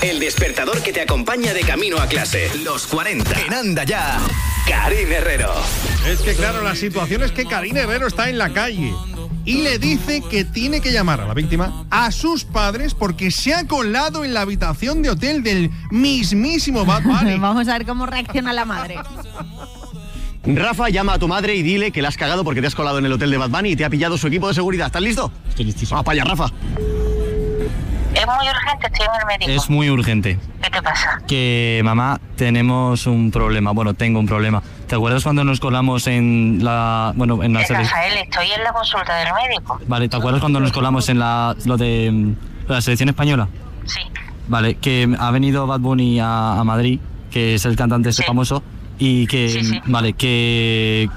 El despertador que te acompaña de camino a clase. Los 40. En Anda Ya, Karin Herrero. Es que claro, la situación es que Karin Herrero está en la calle y le dice que tiene que llamar a la víctima a sus padres porque se ha colado en la habitación de hotel del mismísimo Bad Bunny. Vamos a ver cómo reacciona la madre. Rafa, llama a tu madre y dile que la has cagado porque te has colado en el hotel de Bad Bunny y te ha pillado su equipo de seguridad. ¿Estás listo? Estoy listísimo. Vamos para allá, Rafa. Es muy urgente, estoy en el médico. Es muy urgente. ¿Qué te pasa? Que, mamá, tenemos un problema. Bueno, tengo un problema. ¿Te acuerdas cuando nos colamos en la... Bueno, en la Rafael, estoy en la consulta del médico. Vale, ¿te acuerdas cuando nos colamos en lo de la selección española? Sí. Vale, que ha venido Bad Bunny a Madrid, que es el cantante ese famoso, y que, Sí. vale, que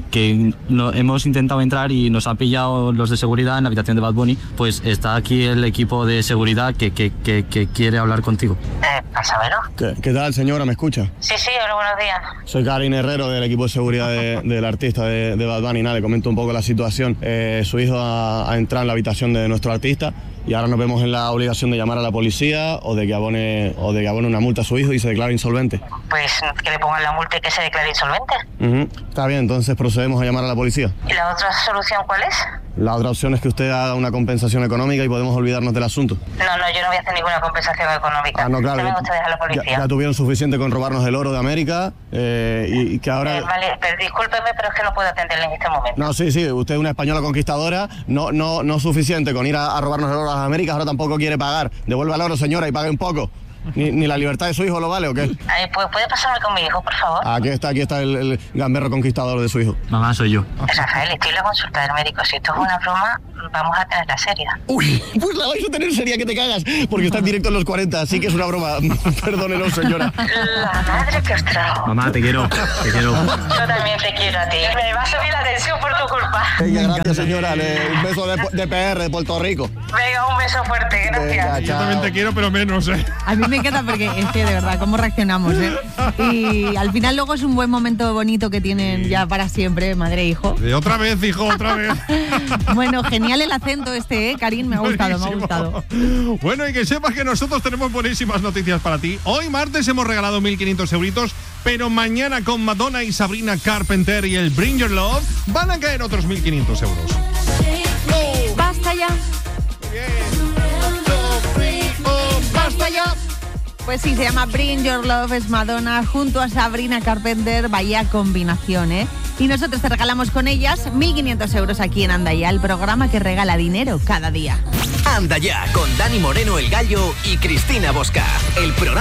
hemos intentado entrar y nos han pillado los de seguridad en la habitación de Bad Bunny. Pues está aquí el equipo de seguridad que quiere hablar contigo. Pásamelo. ¿Qué tal, señora? ¿Me escucha? Sí, hola, buenos días. Soy Karin Herrero del equipo de seguridad del artista de Bad Bunny. Nada, le comento un poco la situación. Su hijo ha entrado en la habitación de nuestro artista y ahora nos vemos en la obligación de llamar a la policía o de que abone una multa a su hijo y se declare insolvente. Pues que le pongan la multa y que se declare insolvente. Está bien, entonces procedemos a llamar a la policía. ¿Y la otra solución cuál es? La otra opción es que usted haga una compensación económica y podemos olvidarnos del asunto. No, yo no voy a hacer ninguna compensación económica. No, claro. Llamen ustedes a la policía. Ya tuvieron suficiente con robarnos el oro de América y que ahora... Vale, pero discúlpeme, pero es que no puedo atenderle en este momento. No, sí, usted es una española conquistadora, no suficiente con ir a robarnos el oro a las Américas, ahora tampoco quiere pagar. Devuelva el oro, señora, y pague un poco. ¿Ni la libertad de su hijo lo vale o qué? Pues ¿puede pasarme con mi hijo, por favor? Aquí está el gamberro conquistador de su hijo. Mamá, soy yo. Rafael, estoy en la consulta del médico. Si esto es una broma, vamos a tenerla seria. Uy, pues la vais a tener seria que te cagas, porque está en directo en los 40, así que es una broma. Perdónenos, señora. La madre que os trajo. Mamá, te quiero. Yo también te quiero a ti. Me va a subir la tensión por tu culpa. Venga, gracias, señora. Un beso de PR, de Puerto Rico. Venga, un beso fuerte, gracias. Venga, Yo también te quiero, pero menos, A mí me encanta porque es que de verdad, cómo reaccionamos, Y al final luego es un buen momento bonito que tienen ya para siempre, madre e hijo. Otra vez, hijo, otra vez. Bueno, genial el acento Karin, me ha gustado. Bueno, y que sepas que nosotros tenemos buenísimas noticias para ti. Hoy martes hemos regalado 1.500 euritos, pero mañana con Madonna y Sabrina Carpenter y el Bring Your Love van a caer otros 1.500 euros. ¡Basta ya! ¡Basta ya! Pues sí, se llama Bring Your Love, es Madonna junto a Sabrina Carpenter, vaya combinación, Y nosotros te regalamos con ellas 1.500 euros aquí en Anda Ya, el programa que regala dinero cada día. Anda Ya, con Dani Moreno el Gallo y Cristina Bosca. El programa